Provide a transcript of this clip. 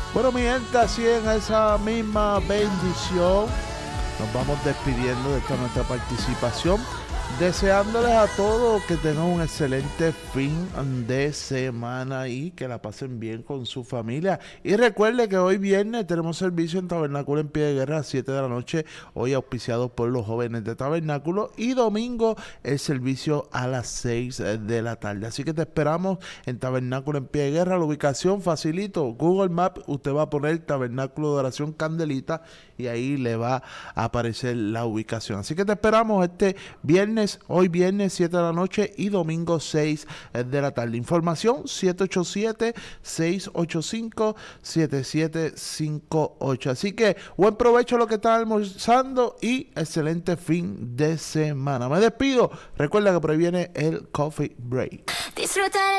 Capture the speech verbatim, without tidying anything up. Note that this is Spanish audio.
Bueno, mi gente, así en esa misma bendición nos vamos despidiendo de esta nuestra participación, deseándoles a todos que tengan un excelente fin de semana y que la pasen bien con su familia. Y recuerde que hoy viernes tenemos servicio en Tabernáculo en Pie de Guerra a las siete de la noche, hoy auspiciado por los jóvenes de Tabernáculo, y domingo el servicio a las seis de la tarde. Así que te esperamos en Tabernáculo en Pie de Guerra. La ubicación facilito, Google Maps, usted va a poner Tabernáculo de Oración Candelita y ahí le va a aparecer la ubicación. Así que te esperamos este viernes, hoy viernes siete de la noche y domingo seis de la tarde. Información siete ocho siete, seis ocho cinco, siete siete cinco ocho. Así que buen provecho a lo que están almorzando y excelente fin de semana. Me despido. Recuerda que por ahí viene el Coffee Break. Disfrutar